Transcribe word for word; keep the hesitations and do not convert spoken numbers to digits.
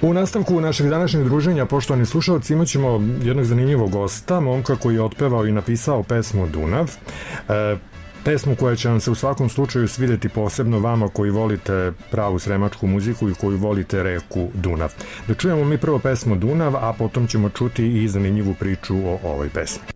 U nastavku našeg današnjeg druženja, poštovani slušalci, imat ćemo jednog zanimljivog gosta, momka koji je otpevao i napisao pesmu Dunav. E, pesmu koja će vam se u svakom slučaju svideti, posebno vama koji volite pravu sremačku muziku i koji volite reku Dunav. Da čujemo mi prvo pesmu Dunav, a potom ćemo čuti i zanimljivu priču o ovoj pesmi.